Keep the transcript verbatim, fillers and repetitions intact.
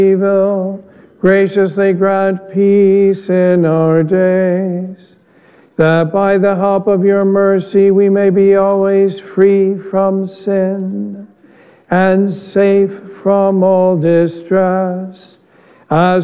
evil, graciously grant peace in our days, that by the help of your mercy we may be always free from sin and safe from all distress, as